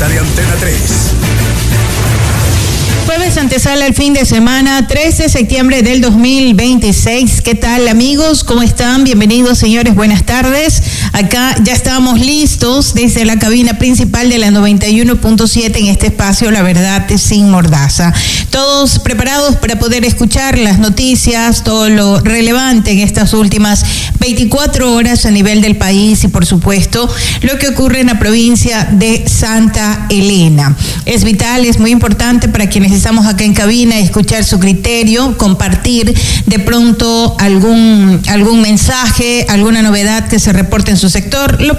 Entrevista de Antena 3. Jueves antesala el fin de semana, 13 de septiembre del 2026. ¿Qué tal, amigos? ¿Cómo están? Bienvenidos, señores. Buenas tardes. Acá ya estamos listos desde la cabina principal de la 91.7 en este espacio, La Verdad Sin Mordaza. Todos preparados para poder escuchar las noticias, todo lo relevante en estas últimas 24 horas a nivel del país y, por supuesto, lo que ocurre en la provincia de Santa Elena. Es vital, es muy importante para quienes estamos acá en cabina escuchar su criterio, compartir de pronto algún mensaje, alguna novedad que se reporte en su sector. Lo